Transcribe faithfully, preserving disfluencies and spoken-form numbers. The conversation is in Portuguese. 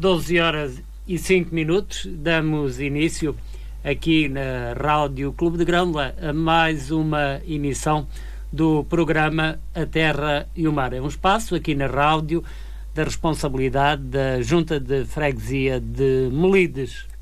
doze horas e cinco minutos, damos início aqui na Rádio Clube de Grândola a mais uma emissão do programa A Terra e o Mar. É um espaço aqui na rádio da responsabilidade da Junta de Freguesia de Melides.